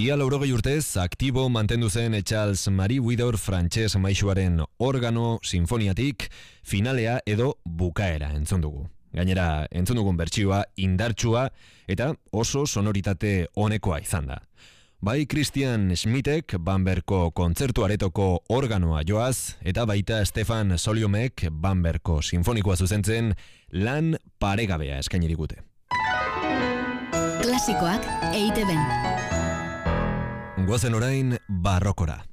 Ia 80 urtez aktibo mantendu zen Charles Marie Widor frantses maisuaren organo sinfoniatik finalea edo bukaera entzun dugu. Gainera, entzun dugun bertsioa indartsua eta oso sonoritate onekoa izan da. Bai Christian Schmidtek Bamberko kontzertu aretoko organoa joaz, eta baita Stefan Soliomek Bamberko sinfonikoa zuzentzen lan paregabea eskaini digute. Klasikoak EITB-n. Goazen orain barrokora.